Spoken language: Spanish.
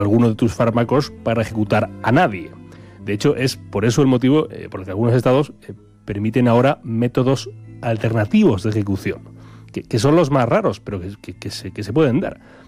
alguno de tus fármacos para ejecutar a nadie. De hecho, es por eso el motivo por el que algunos estados permiten ahora métodos alternativos de ejecución, que son los más raros, pero que se pueden dar.